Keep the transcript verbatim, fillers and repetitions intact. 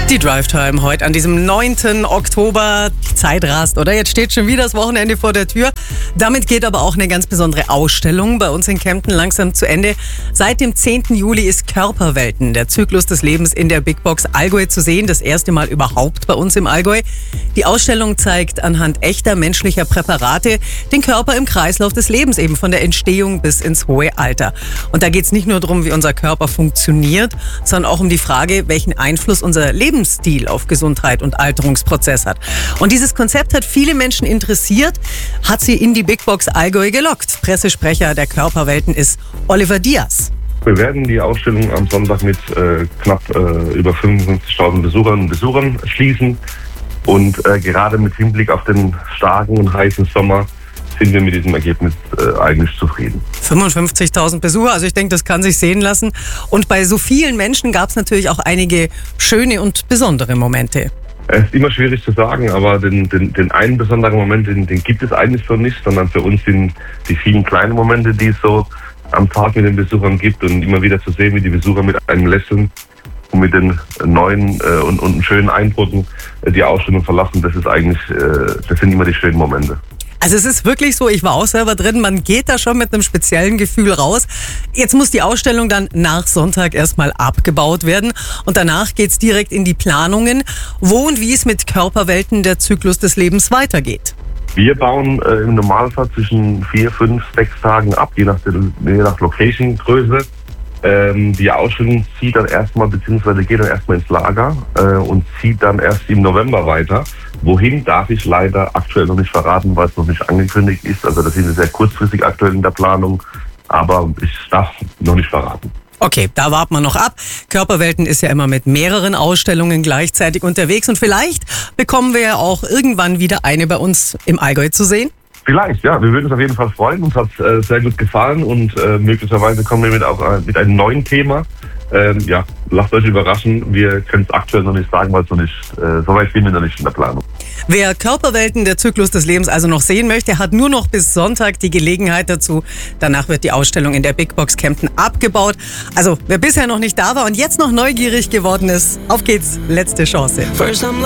Die Drive Time heute an diesem neunten Oktober. Die Zeit rast, oder? Jetzt steht schon wieder das Wochenende vor der Tür. Damit geht aber auch eine ganz besondere Ausstellung bei uns in Kempten langsam zu Ende. Seit dem zehnten Juli ist Körperwelten, der Zyklus des Lebens in der Big Box Allgäu zu sehen. Das erste Mal überhaupt bei uns im Allgäu. Die Ausstellung zeigt anhand echter menschlicher Präparate den Körper im Kreislauf des Lebens, eben von der Entstehung bis ins hohe Alter. Und da geht es nicht nur darum, wie unser Körper funktioniert, sondern auch um die Frage, welchen Einfluss unser Lebensstil auf Gesundheit und Alterungsprozess hat. Und dieses Konzept hat viele Menschen interessiert, hat sie in die Big Box Allgäu gelockt. Pressesprecher der Körperwelten ist Oliver Diaz. Wir werden die Ausstellung am Sonntag mit äh, knapp äh, über fünfundfünfzigtausend Besucherinnen und Besuchern schließen. Und äh, gerade mit Hinblick auf den starken und heißen Sommer sind wir mit diesem Ergebnis äh, eigentlich zufrieden. fünfundfünfzigtausend Besucher, also ich denke, das kann sich sehen lassen. Und bei so vielen Menschen gab es natürlich auch einige schöne und besondere Momente. Es ist immer schwierig zu sagen, aber den, den, den einen besonderen Moment, den, den gibt es eigentlich so nicht, sondern für uns sind die vielen kleinen Momente, die es so am Tag mit den Besuchern gibt, und immer wieder zu sehen, wie die Besucher mit einem Lächeln und mit den neuen äh, und, und schönen Eindrücken äh, die Ausstellung verlassen. Das ist eigentlich, äh, das sind immer die schönen Momente. Also es ist wirklich so, ich war auch selber drin, man geht da schon mit einem speziellen Gefühl raus. Jetzt muss die Ausstellung dann nach Sonntag erstmal abgebaut werden und danach geht's direkt in die Planungen, wo und wie es mit Körperwelten der Zyklus des Lebens weitergeht. Wir bauen äh, im Normalfall zwischen vier, fünf, sechs Tagen ab, je nach, je nach Location-Größe. Ähm, die Ausstellung zieht dann erstmal, beziehungsweise geht dann erstmal ins Lager äh, und zieht dann erst im November weiter. Wohin, darf ich leider aktuell noch nicht verraten, weil es noch nicht angekündigt ist. Also das ist sehr kurzfristig aktuell in der Planung, aber ich darf noch nicht verraten. Okay, da warten wir noch ab. Körperwelten ist ja immer mit mehreren Ausstellungen gleichzeitig unterwegs und vielleicht bekommen wir ja auch irgendwann wieder eine bei uns im Allgäu zu sehen. Vielleicht, ja. Wir würden uns auf jeden Fall freuen. Uns hat es äh, sehr gut gefallen und äh, möglicherweise kommen wir mit, auch, äh, mit einem neuen Thema. Ähm, ja, lasst euch überraschen. Wir können es aktuell noch nicht sagen, weil es noch nicht, äh, so weit sind wir noch nicht in der Planung. Wer Körperwelten, der Zyklus des Lebens also noch sehen möchte, hat nur noch bis Sonntag die Gelegenheit dazu. Danach wird die Ausstellung in der Big Box Kempten abgebaut. Also wer bisher noch nicht da war und jetzt noch neugierig geworden ist, auf geht's, letzte Chance.